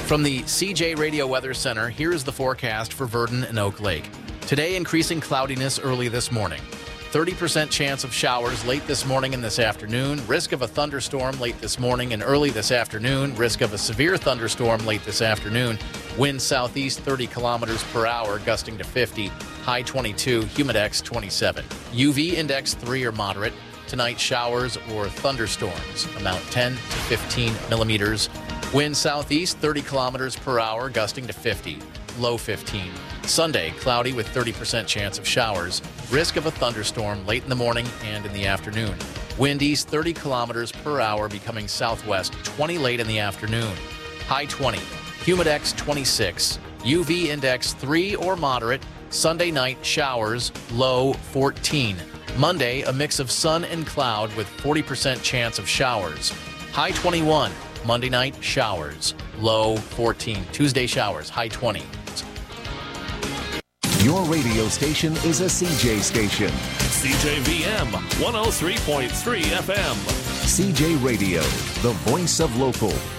From the CJ Radio Weather Center, here's the forecast for Verdon and Oak Lake. Today, increasing cloudiness early this morning. 30% chance of showers late this morning and this afternoon. Risk of a thunderstorm late this morning and early this afternoon. Risk of a severe thunderstorm late this afternoon. Wind southeast 30 kilometers per hour, gusting to 50. High 22, humidex 27. UV index 3 or moderate. Tonight, showers or thunderstorms. Amount 10 to 15 millimeters. Wind southeast 30 kilometers per hour, gusting to 50. Low 15. Sunday, cloudy with 30% chance of showers. Risk of a thunderstorm late in the morning and in the afternoon. Wind east 30 kilometers per hour, becoming southwest 20 late in the afternoon. High 20. Humidex 26. UV index 3 or moderate. Sunday night, showers. Low 14. Monday, a mix of sun and cloud with 40% chance of showers. High 21. Monday night, showers. Low 14. Tuesday, showers. High 20. Your radio station is a CJ station. CJVM 103.3 FM. CJ Radio, the voice of local.